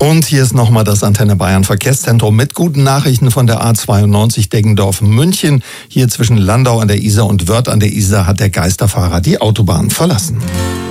Und hier ist nochmal das Antenne Bayern Verkehrszentrum mit guten Nachrichten von der A92 Deggendorf-München. Hier zwischen Landau an der Isar und Wörth an der Isar hat der Geisterfahrer die Autobahn verlassen.